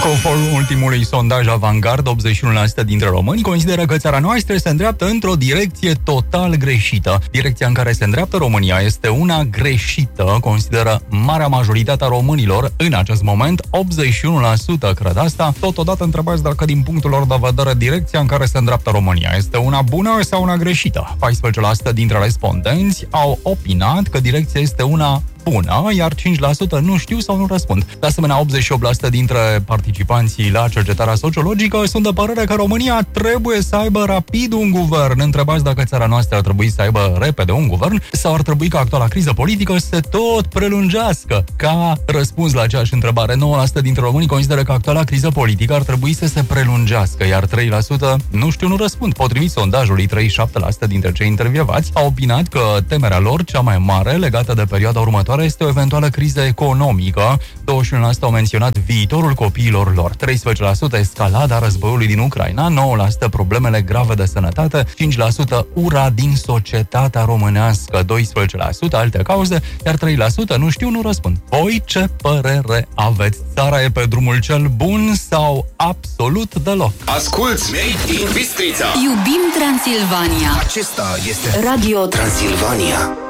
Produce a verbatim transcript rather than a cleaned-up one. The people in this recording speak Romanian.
Conform ultimului sondaj Avangard, optzeci și unu la sută dintre români consideră că țara noastră se îndreaptă într-o direcție total greșită. Direcția în care se îndreaptă România este una greșită, consideră marea majoritate a românilor în acest moment. optzeci și unu la sută cred asta. Totodată întrebați dacă din punctul lor de vedere direcția în care se îndreaptă România este una bună sau una greșită. paisprezece la sută dintre respondenți au opinat că direcția este una bună, iar cinci la sută nu știu sau nu răspund. De asemenea, optzeci și opt la sută dintre participanții la cercetarea sociologică sunt de părere că România trebuie să aibă rapid un guvern. Întrebați dacă țara noastră ar trebui să aibă repede un guvern sau ar trebui ca actuala criză politică să se tot prelungească. Ca răspuns la aceeași întrebare, nouă la sută dintre români consideră că actuala criză politică ar trebui să se prelungească, iar trei la sută nu știu, nu răspund. Potrivit sondajului, treizeci și șapte la sută dintre cei intervievați au opinat că temerea lor cea mai mare legată de perioada următoare este o eventuală criză economică. douăzeci și unu la sută au menționat viitorul copiilor lor, treisprezece la sută escalada războiului din Ucraina, nouă la sută problemele grave de sănătate, cinci la sută ura din societatea românească, doisprezece la sută alte cauze, iar trei la sută nu știu, nu răspund. Voi ce părere aveți? Țara e pe drumul cel bun sau absolut deloc? Asculți Made in Bistrița. Iubim Transilvania. Acesta este Radio Transilvania.